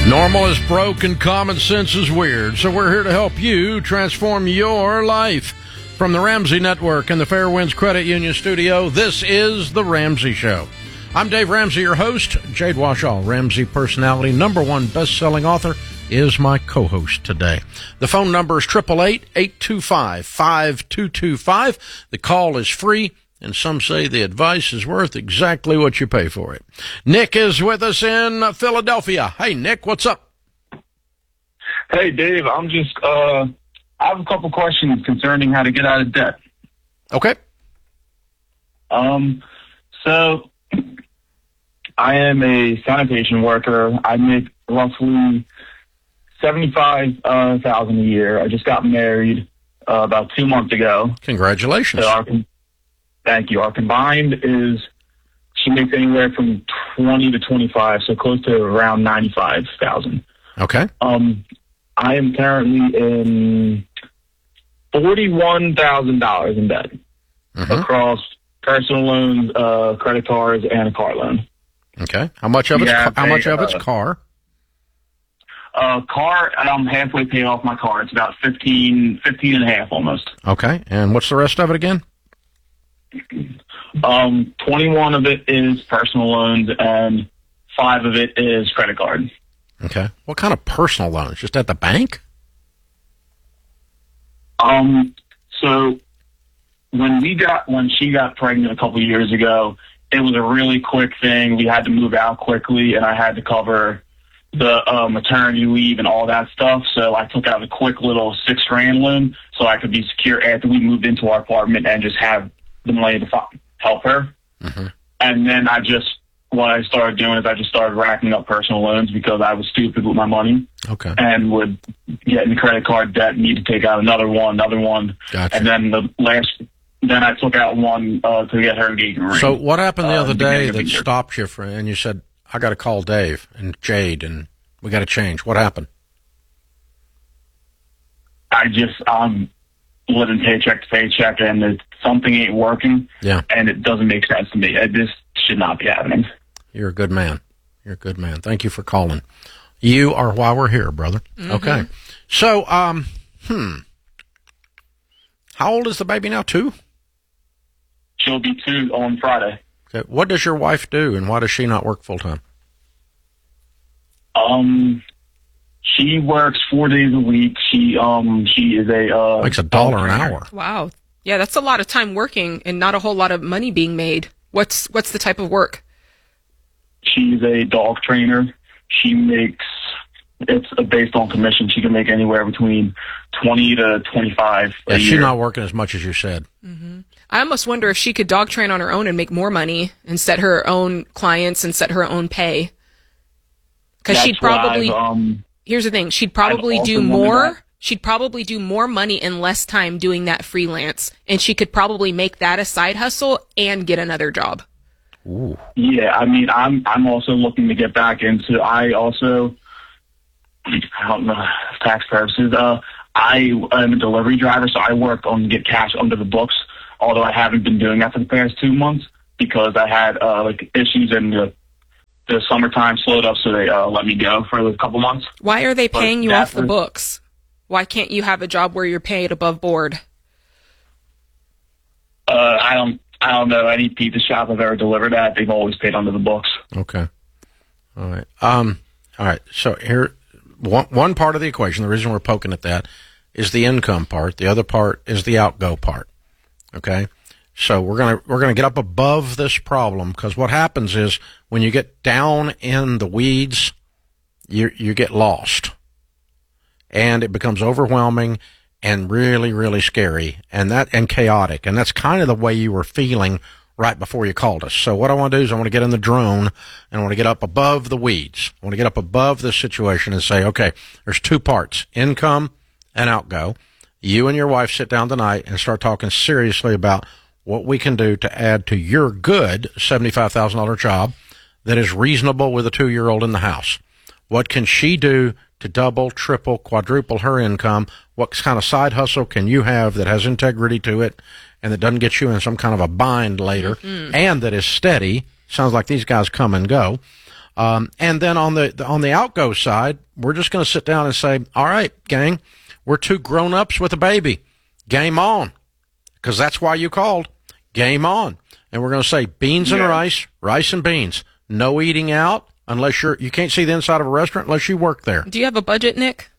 Normal is broke and common sense is weird, so we're here to help you transform your life. From the Ramsey Network and the Fairwinds Credit Union studio, this is The Ramsey Show. I'm Dave Ramsey, your host. Jade Washall, Ramsey personality, #1 best-selling author, is my co-host today. The phone number is 888-825-5225. The call is free, and some say the advice is worth exactly what you pay for it. Nick is with us in Philadelphia. Hey, Nick, what's up? Hey, Dave, I'm just, I have a couple questions concerning how to get out of debt. Okay. So I am a sanitation worker. I make roughly $75,000 a year. I just got married about 2 months ago. Congratulations. So thank you. Our combined is, she makes anywhere from 20 to 25, so close to around 95,000. Okay. I am currently in $41,000 in debt across personal loans, credit cards, and a car loan. Okay. How much of it's car? Car, I'm halfway paid off my car. It's about 15 and a half almost. Okay. And what's the rest of it again? 21 of it is personal loans and 5 of it is credit card. Okay. What kind of personal loans? Just at the bank? So when she got pregnant a couple years ago, it was a really quick thing. We had to move out quickly, and I had to cover the maternity leave and all that stuff. So I took out a quick little $6,000 loan so I could be secure after we moved into our apartment and just have the money to help her. And then what I started doing is I just started racking up personal loans because I was stupid with my money. Okay. And would get in credit card debt, need to take out another one. Gotcha. And then then I took out one to get her engagement ring. So what happened the other day that stopped you and you said, I got to call Dave and Jade and we got to change? What happened? I'm living paycheck to paycheck, and something ain't working. Yeah. And it doesn't make sense to me. This should not be happening. You're a good man. Thank you for calling. You are why we're here, brother. Okay. So, how old is the baby now? 2? She'll be 2 on Friday. Okay. What does your wife do, and why does she not work full time? She works 4 days a week. She is a makes $1 an hour. Wow. Yeah, that's a lot of time working and not a whole lot of money being made. What's the type of work? She's a dog trainer. It's based on commission. She can make anywhere between 20 to 25 a year. She's not working as much as you said. I almost wonder if she could dog train on her own and make more money and set her own clients and set her own pay. Because she'd probably, here's the thing, she'd probably do more money in less time doing that freelance. And she could probably make that a side hustle and get another job. Ooh. Yeah, I mean, I'm also looking to get back into, I don't know, tax purposes, I am a delivery driver, so I work on get cash under the books, although I haven't been doing that for the past 2 months because I had issues and the summertime slowed up, so they let me go for a couple months. Why are they paying you off the books? Why can't you have a job where you're paid above board? I don't know any pizza shop I've ever delivered at. They've always paid under the books. Okay. All right. All right. So here, one part of the equation, the reason we're poking at that is the income part. The other part is the outgo part. Okay. So we're gonna get up above this problem, because what happens is when you get down in the weeds, you get lost, and it becomes overwhelming and really, really scary and chaotic. And that's kind of the way you were feeling right before you called us. So what I want to do is I want to get in the drone and I want to get up above the weeds. I want to get up above this situation and say, okay, there's 2 parts, income and outgo. You and your wife sit down tonight and start talking seriously about what we can do to add to your good $75,000 job that is reasonable with a 2-year-old in the house. What can she do to double, triple, quadruple her income? What kind of side hustle can you have that has integrity to it and that doesn't get you in some kind of a bind later and that is steady? Sounds like these guys come and go. And then on the outgo side, we're just going to sit down and say, all right, gang, we're two grown-ups with a baby. Game on. Because that's why you called. Game on. And we're going to say beans and rice, rice and beans. No eating out unless you can't see the inside of a restaurant unless you work there. Do you have a budget, Nick?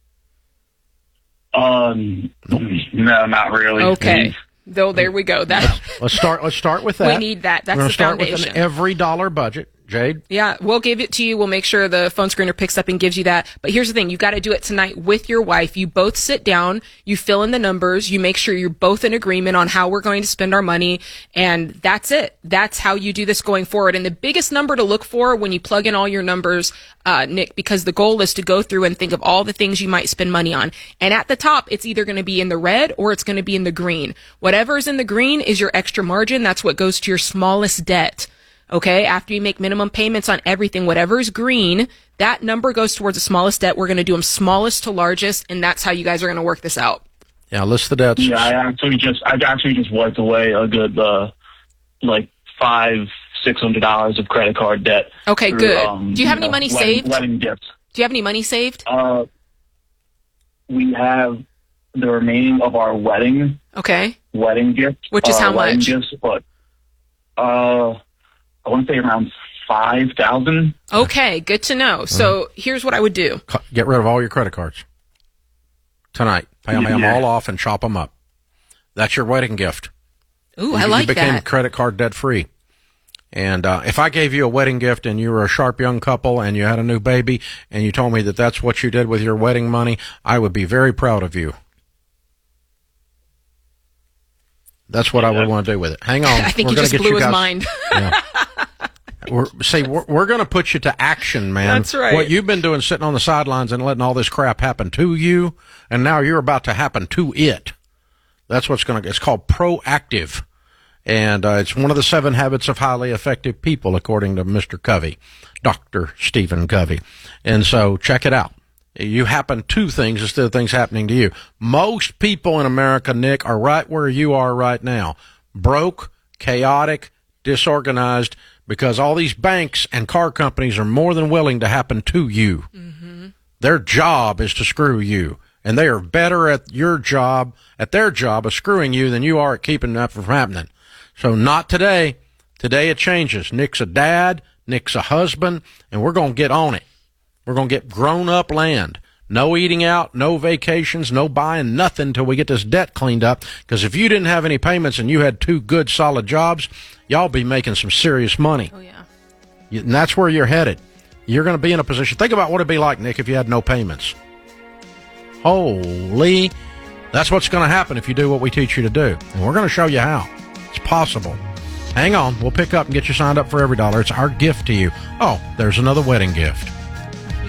No, not really. Okay. Though there we go. Let's start with that. We need that. That's the start foundation. With an every dollar budget. Jade? Yeah, we'll give it to you. We'll make sure the phone screener picks up and gives you that. But here's the thing. You've got to do it tonight with your wife. You both sit down. You fill in the numbers. You make sure you're both in agreement on how we're going to spend our money. And that's it. That's how you do this going forward. And the biggest number to look for when you plug in all your numbers, Nick, because the goal is to go through and think of all the things you might spend money on. And at the top, it's either going to be in the red or it's going to be in the green. Whatever is in the green is your extra margin. That's what goes to your smallest debt. Okay, after you make minimum payments on everything, whatever is green, that number goes towards the smallest debt. We're going to do them smallest to largest, and that's how you guys are going to work this out. Yeah, list the debts. Yeah, I actually just wiped away a good $500-600 of credit card debt. Okay, good. Do you have any money saved? Wedding gifts. Do you have any money saved? We have the remaining of our wedding gift, which is how much? Gifts, but I want to say around $5,000. Okay, good to know. So here's what I would do. Get rid of all your credit cards tonight. Pay them all off and chop them up. That's your wedding gift. Ooh, I like that. You became credit card debt free. And if I gave you a wedding gift and you were a sharp young couple and you had a new baby and you told me that that's what you did with your wedding money, I would be very proud of you. That's what I would want to do with it. Hang on. I think he just blew his mind. Yeah. We're going to put you to action, man. That's right. What you've been doing, sitting on the sidelines and letting all this crap happen to you, and now you're about to happen to it. That's what's going to. It's called proactive, and it's one of the 7 habits of highly effective people, according to Mr. Covey, Dr. Stephen Covey. And so, check it out. You happen to things instead of things happening to you. Most people in America, Nick, are right where you are right now. Broke, chaotic, disorganized, because all these banks and car companies are more than willing to happen to you. Mm-hmm. Their job is to screw you. And they are better at their job of screwing you than you are at keeping that from happening. So not today. Today it changes. Nick's a dad. Nick's a husband. And we're going to get on it. We're going to get grown-up land. No eating out, no vacations, no buying nothing until we get this debt cleaned up. Because if you didn't have any payments and you had 2 good, solid jobs, y'all be making some serious money. Oh, yeah. And that's where you're headed. You're going to be in a position. Think about what it'd be like, Nick, if you had no payments. Holy. That's what's going to happen if you do what we teach you to do. And we're going to show you how. It's possible. Hang on. We'll pick up and get you signed up for every dollar. It's our gift to you. Oh, there's another wedding gift.